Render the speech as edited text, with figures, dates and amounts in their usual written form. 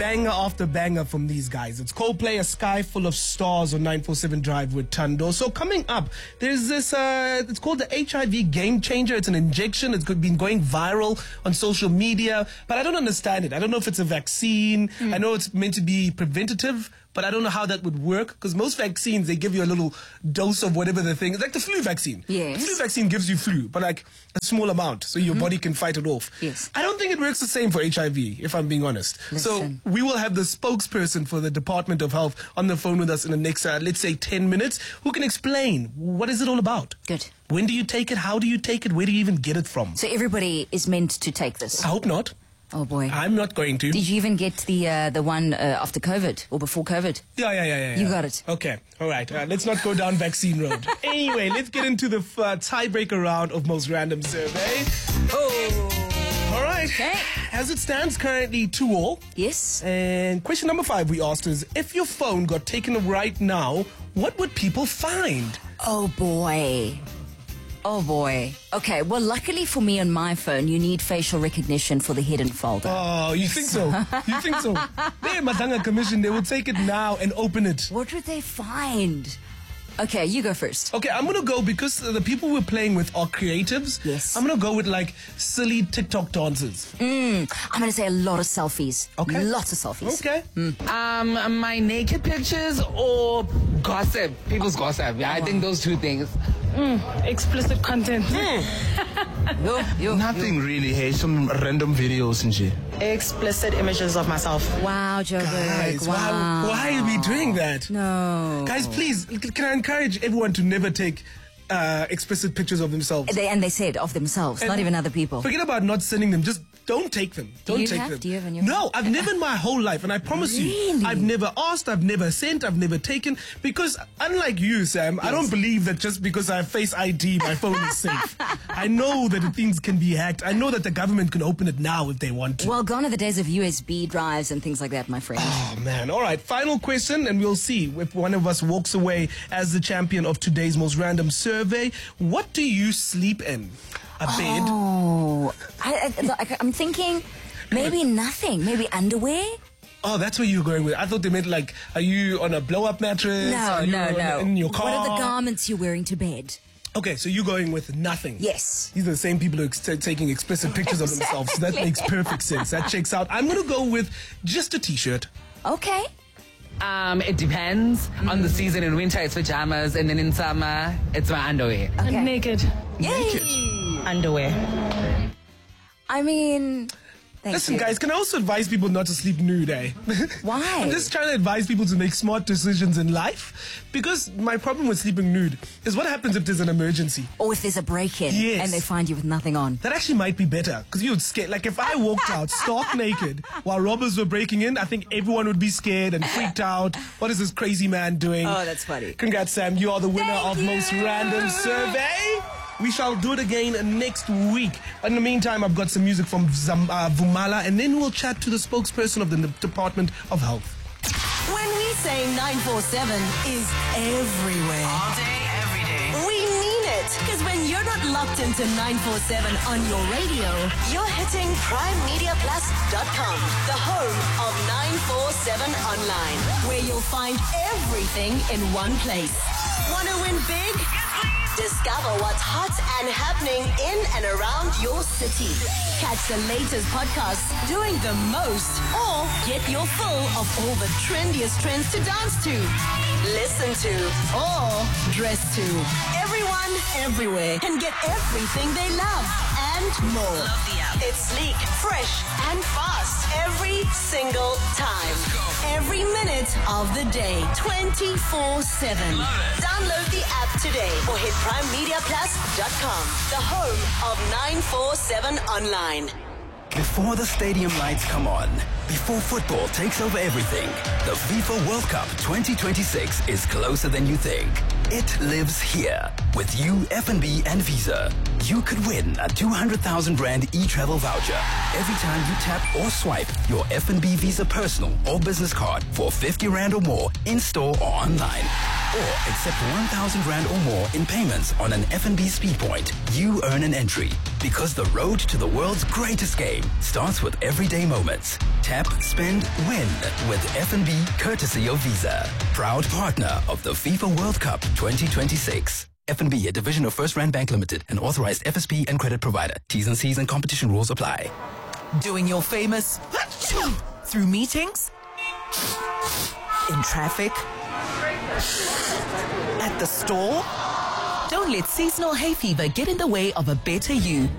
banger after banger from these guys. It's Coldplay, A Sky Full of Stars on 947 Drive with Tando. So coming up, there's this, it's called the HIV Game Changer. It's an injection. It's been going viral on social media, but I don't understand it. I don't know if it's a vaccine. I know it's meant to be preventative, but I don't know how that would work, because most vaccines, they give you a little dose of whatever the thing is. Like the flu vaccine. Yes. The flu vaccine gives you flu, but like a small amount, so your body can fight it off. Yes. I don't think it works the same for HIV, if I'm being honest. Listen. So we will have the spokesperson for the Department of Health on the phone with us in the next, let's say, 10 minutes, who can explain what is it all about. Good. When do you take it? How do you take it? Where do you even get it from? So everybody is meant to take this. I hope not. Oh boy. I'm not going to. Did you even get the one after COVID or before COVID? Yeah. You got it. Okay. All right. Let's not go down vaccine road. Anyway, let's get into the tiebreaker round of Most Random Survey. Oh. All right. Okay. As it stands currently 2-2. Yes. And question number 5 we asked is, if your phone got taken right now, what would people find? Oh boy. Oh boy. Okay, well luckily for me on my phone, you need facial recognition for the hidden folder. Oh, you think so? You think so? They, Matanga Commission, they will take it now and open it. What would they find? Okay, you go first. Okay, I'm going to go, because the people we're playing with are creatives. Yes. I'm going to go with like silly TikTok dances. I'm going to say a lot of selfies. Okay. Lots of selfies. Okay. My naked pictures or gossip, people's gossip. Yeah, I think those two things. Explicit content. You. Nothing really, hey, some random videos and shit. Explicit images of myself. Wow, Joburg. Guys, Wow. why are we doing that? No. Guys, please, can I encourage everyone to never take explicit pictures of themselves? They said of themselves, not And even other people. Forget about not sending them. Just don't take them. Don't you take have? them. Do you have in your No, I've never in my whole life, and I promise you, Really? I've never asked, I've never sent, I've never taken, because unlike you, Sam, I don't believe that just because I have Face ID, my phone is safe. I know that things can be hacked. I know that the government can open it now if they want to. Well, gone are the days of USB drives and things like that, my friend. Oh, man. All right. Final question, and we'll see if one of us walks away as the champion of today's Most Random Survey. What do you sleep in? A bed? Oh, I'm thinking maybe nothing. Maybe underwear? Oh, that's what you were going with. I thought they meant like, are you on a blow-up mattress? No, Are you in your car? What are the garments you're wearing to bed? Okay, so you're going with nothing. Yes. These are the same people who are taking explicit pictures of themselves. So that makes perfect sense. That checks out. I'm going to go with just a t-shirt. Okay. It depends on the season. In winter, it's pajamas, and then in summer, it's my underwear. Okay. And naked. Yay. Underwear. I mean, thank Listen, you. guys, can I also advise people not to sleep nude, eh? Why? I'm just trying to advise people to make smart decisions in life, because my problem with sleeping nude is what happens if there's an emergency. Or if there's a break-in Yes. and they find you with nothing on. That actually might be better, because you would scare. Like if I walked out stark naked while robbers were breaking in, I think everyone would be scared and freaked out. What is this crazy man doing? Oh, that's funny. Congrats, Sam. You are the winner Thank of Most you. Random Survey. We shall do it again next week. In the meantime, I've got some music from Vumala, and then we'll chat to the spokesperson of the Department of Health. When we say 947 is everywhere. All day, every day. We mean it. Because when you're not locked into 947 on your radio, you're hitting PrimeMediaPlus.com, the home of 947 online, where you'll find everything in one place. Wanna win big? Discover what's hot and happening in and around your city. Catch the latest podcasts doing the most, or get your fill of all the trendiest trends to dance to, listen to, or dress to. Everyone, everywhere can get everything they love and more. Love the app. It's sleek, fresh, and fast every single time. Every minute of the day, 24/7. Download the app today or hit PrimeMediaPlus.com, the home of 947 online. Before the stadium lights come on, before football takes over everything, the FIFA World Cup 2026 is closer than you think. It lives here. With you, FNB and Visa. You could win a 200,000 Rand e-travel voucher every time you tap or swipe your FNB Visa personal or business card for 50 Rand or more in store or online. or accept 1,000 Rand or more in payments on an F&B speed point, you earn an entry. Because the road to the world's greatest game starts with everyday moments. Tap, spend, win with F&B courtesy of Visa. Proud partner of the FIFA World Cup 2026. F&B, a division of First Rand Bank Limited, an authorized FSP and credit provider. T's and C's and competition rules apply. Doing your famous through meetings, in traffic, at the store. Don't let seasonal hay fever get in the way of a better you.